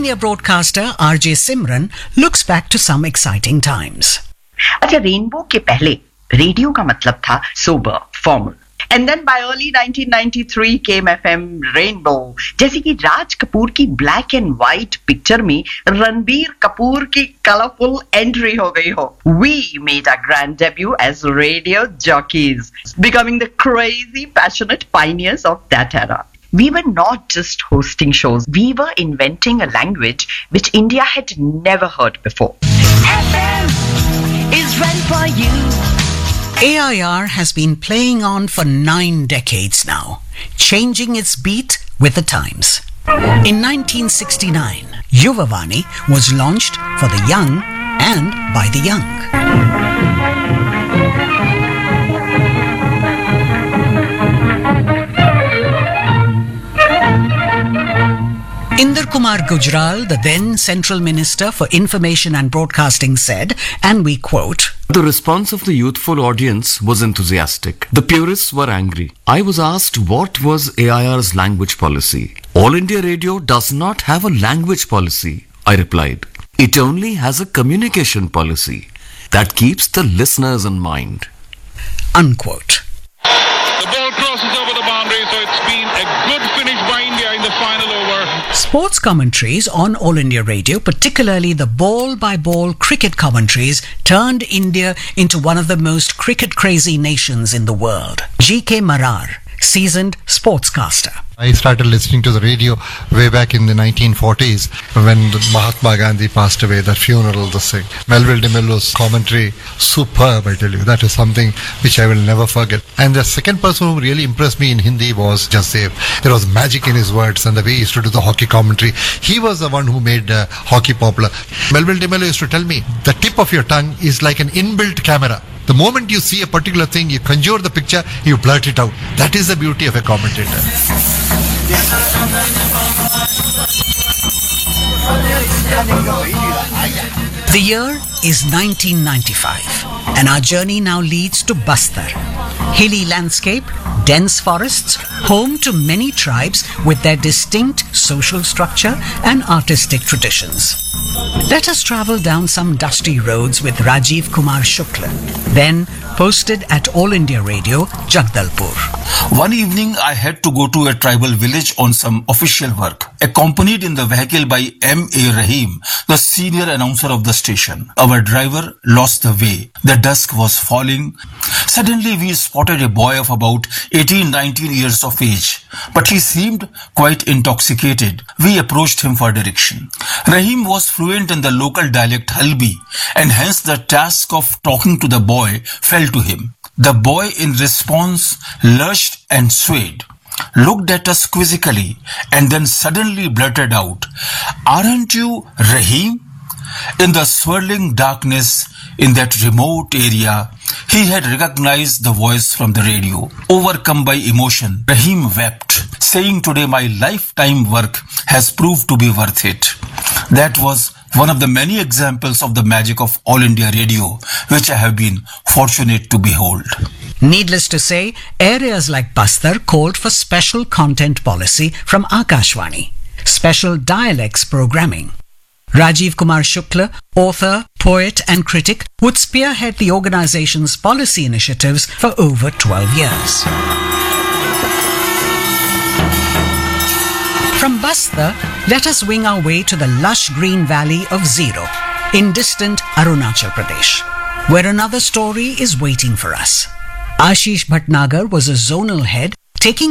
senior broadcaster RJ Simran looks back to some exciting times. अच्छा, rainbow के पहले radio का मतलब था sober, formal. And then by early 1993 came FM Rainbow. जैसे कि राज कपूर की ब्लैक एंड व्हाइट पिक्चर में रणबीर कपूर की कलरफुल एंट्री हो गई हो. We made our grand debut as radio jockeys, becoming the crazy, passionate pioneers of that era. We were not just hosting shows, we were inventing a language which India had never heard before. FM is ready for you. AIR has been playing on for 9 decades now, changing its beat with the times. In 1969, Yuvavani was launched for the young and by the young. Inder Kumar Gujral, the then Central Minister for Information and Broadcasting, said, and we quote, "The response of the youthful audience was enthusiastic. The purists were angry. I was asked what was AIR's language policy. All India Radio does not have a language policy, I replied. It only has a communication policy that keeps the listeners in mind." Unquote. The ball crosses over the boundary, so it's been a good finish by India in the final over. Sports commentaries on All India Radio, particularly the ball-by-ball cricket commentaries, turned India into one of the most cricket-crazy nations in the world. G.K. Marar, seasoned sportscaster. I started listening to the radio way back in the 1940s when Mahatma Gandhi passed away, that funeral, the thing. Melville DeMello's commentary, superb, I tell you. That is something which I will never forget. And the second person who really impressed me in Hindi was Jasdev. There was magic in his words and the way he used to do the hockey commentary. He was the one who made hockey popular. Melville DeMello used to tell me, the tip of your tongue is like an inbuilt camera. The moment you see a particular thing, you conjure the picture, you blurt it out. That is the beauty of a commentator. The year is 1995, and our journey now leads to Bastar. Hilly landscape, dense forests, home to many tribes with their distinct social structure and artistic traditions. Let us travel down some dusty roads with Rajiv Kumar Shukla, then posted at All India Radio, Jagdalpur. One evening, I had to go to a tribal village on some official work, accompanied in the vehicle by M.A. Rahim, the senior announcer of the station. Our driver lost the way. The dusk was falling. Suddenly, we spotted a boy of about 18-19 years of age, but he seemed quite intoxicated. We approached him for direction. Rahim was fluent in the local dialect Halbi, and hence the task of talking to the boy fell to him. The boy in response lurched and swayed, looked at us quizzically, and then suddenly blurted out, "Aren't you Rahim?" In the swirling darkness in that remote area, he had recognized the voice from the radio. Overcome by emotion, Rahim wept, saying, "Today my lifetime work has proved to be worth it." That was one of the many examples of the magic of All India Radio, which I have been fortunate to behold. Needless to say, areas like Bastar called for special content policy from Akashvani, special dialects programming. Rajiv Kumar Shukla, author, poet and critic, would spearhead the organization's policy initiatives for over 12 years. From Bastar, let us wing our way to the lush green valley of Zero, in distant Arunachal Pradesh, where another story is waiting for us. Ashish Bhatnagar was a zonal head taking